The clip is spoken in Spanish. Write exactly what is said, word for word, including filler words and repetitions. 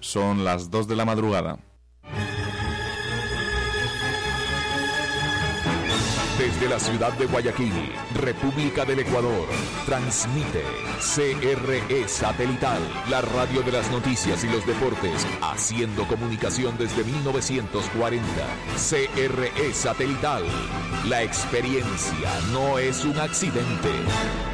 Son las dos de la madrugada. Desde la ciudad de Guayaquil, República del Ecuador, transmite C R E Satelital, la radio de las noticias y los deportes, haciendo comunicación desde mil novecientos cuarenta. C R E Satelital, la experiencia no es un accidente.